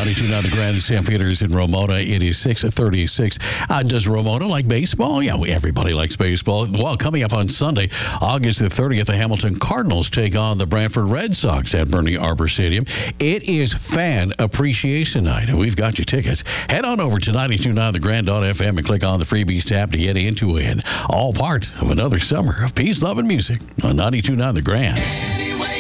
92.9 The Grand Sam Peters in Ramona. It is 6:36. Does Ramona like baseball? Yeah, everybody likes baseball. Well, coming up on Sunday, August the 30th, the Hamilton Cardinals take on the Brantford Red Sox at Bernie Arbor Stadium. It is Fan Appreciation Night, and we've got you tickets. Head on over to 92.9 The Grand.fm and click on the freebies tab to get into it. All part of another summer of peace, love, and music on 92.9 The Grand.